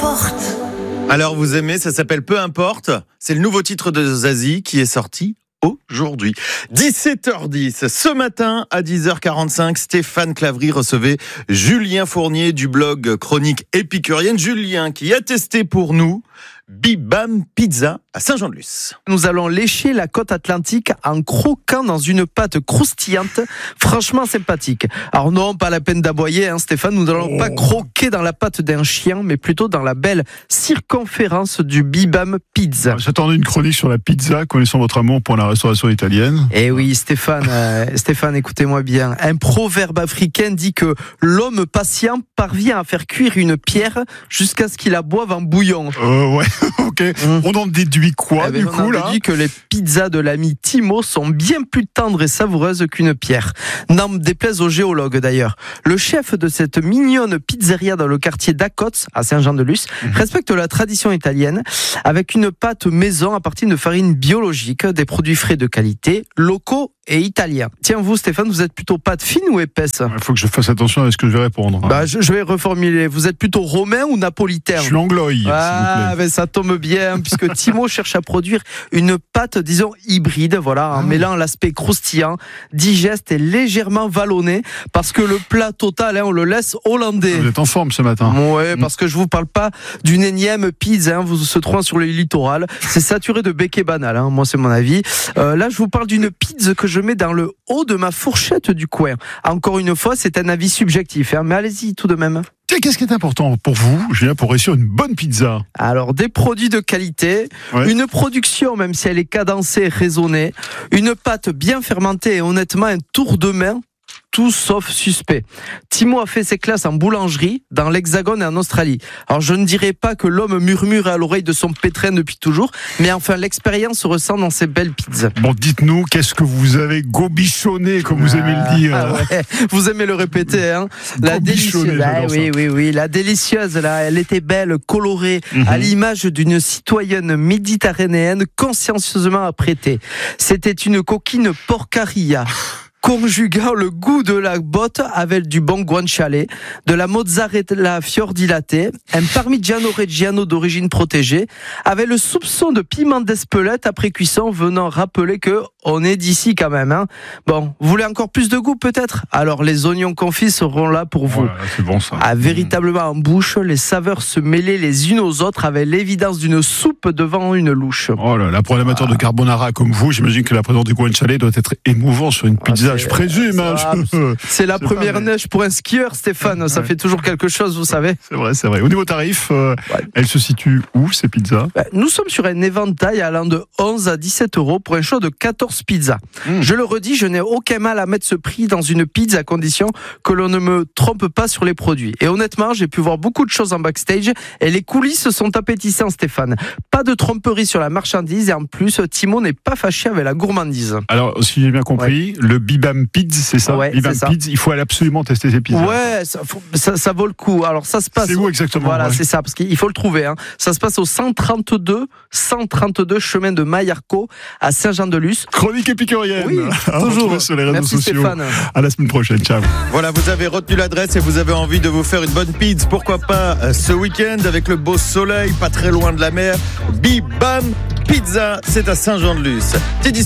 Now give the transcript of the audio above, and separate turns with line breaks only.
importe.
Alors vous aimez, ça s'appelle Peu importe. C'est le nouveau titre de Zazie qui est sorti aujourd'hui. 17h10. Ce matin, à 10h45, Stéphane Claverie recevait Julien Fournier du blog Chronique Épicurienne. Julien qui a testé pour nous Bibam Pizza à Saint-Jean-de-Luz.
Nous allons lécher la côte atlantique en croquant dans une pâte croustillante, franchement sympathique. Alors non, pas la peine d'aboyer, Stéphane, nous n'allons pas croquer dans la pâte d'un chien, mais plutôt dans la belle circonférence du Bibam Pizza.
J'attendais une chronique sur la pizza, connaissant votre amour pour la restauration italienne.
Eh oui, Stéphane, écoutez-moi bien. Un proverbe africain dit que l'homme patient parvient à faire cuire une pierre jusqu'à ce qu'il la boive en bouillon.
Ouais, ok. On en déduit quoi, du coup, là ?
On dit que les pizzas de l'ami Timo sont bien plus tendres et savoureuses qu'une pierre. N'en déplaise aux géologues, d'ailleurs. Le chef de cette mignonne pizzeria dans le quartier d'Acoz, à Saint-Jean-de-Luz, respecte la tradition italienne avec une pâte maison à partir de farine biologique, des produits frais de qualité, locaux et italiens. Tiens, vous, Stéphane, vous êtes plutôt pâte fine ou épaisse ?
Il faut que je fasse attention à ce que je vais répondre.
Je vais reformuler. Vous êtes plutôt romain ou napolitain ?
Je suis angloï, s'il vous plaît.
Mais ça tombe bien, puisque Timo cherche à produire une pâte, disons, hybride, en mêlant l'aspect croustillant, digeste et légèrement vallonné, parce que le plat total, on le laisse hollandais.
Vous êtes en forme ce matin.
Ouais, parce que je vous parle pas d'une énième pizza, vous se trouvez sur le littoral. C'est saturé de bec et banal, moi c'est mon avis. Là, je vous parle d'une pizza que je mets dans le haut de ma fourchette du coin. Encore une fois, c'est un avis subjectif, mais allez-y tout de même.
Qu'est-ce qui est important pour vous, Julien, pour réussir une bonne pizza ?
Alors, des produits de qualité, une production, même si elle est cadencée et raisonnée, une pâte bien fermentée et honnêtement un tour de main, tout sauf suspect. Timo a fait ses classes en boulangerie, dans l'Hexagone et en Australie. Alors, je ne dirais pas que l'homme murmure à l'oreille de son pétrin depuis toujours, mais enfin, l'expérience se ressent dans ces belles pizzas.
Bon, dites-nous, qu'est-ce que vous avez gobichonné, comme vous aimez le dire
Vous aimez le répéter, La délicieuse, oui, la délicieuse, elle était belle, colorée, à l'image d'une citoyenne méditerranéenne consciencieusement apprêtée. C'était une coquine porcaria. Conjuguant le goût de la botte avec du bon guanciale, de la mozzarella fiordilatée, un parmigiano reggiano d'origine protégée, avec le soupçon de piment d'Espelette après cuisson venant rappeler que on est d'ici quand même. Bon, vous voulez encore plus de goût peut-être ? Alors les oignons confits seront là pour vous.
Voilà, c'est bon ça.
Véritablement en bouche, les saveurs se mêlaient les unes aux autres avec l'évidence d'une soupe devant une louche.
Oh là là, pour un amateur de carbonara comme vous, j'imagine que la présence du guanciale doit être émouvant sur une pizza. Je présume.
C'est la première neige pour un skieur, Stéphane. Ça fait toujours quelque chose, vous savez.
C'est vrai. Au niveau tarif, elle se situe où, ces pizzas ?
Nous sommes sur un éventail allant de 11 à 17 € pour un choix de 14 pizzas. Je le redis, je n'ai aucun mal à mettre ce prix dans une pizza à condition que l'on ne me trompe pas sur les produits. Et honnêtement, j'ai pu voir beaucoup de choses en backstage et les coulisses sont appétissantes, Stéphane. Pas de tromperie sur la marchandise et en plus, Timo n'est pas fâché avec la gourmandise.
Alors, si j'ai bien compris, le Bibam Pizza, c'est ça ? Bibam Pizza, il faut aller absolument tester ces pizzas.
Ouais, ça vaut le coup. Alors, ça se passe...
C'est où exactement ?
Voilà, c'est ça, parce qu'il faut le trouver. Ça se passe au 132 chemin de Maillarco à Saint-Jean-de-Luz.
Chronique épicurienne.
Oui, toujours.
Sur les réseaux
Merci
sociaux.
Stéphane.
À la semaine prochaine. Ciao.
Voilà, vous avez retenu l'adresse et vous avez envie de vous faire une bonne pizza. Pourquoi pas ce week-end avec le beau soleil, pas très loin de la mer. Bibam Pizza, c'est à Saint-Jean-de-Luz.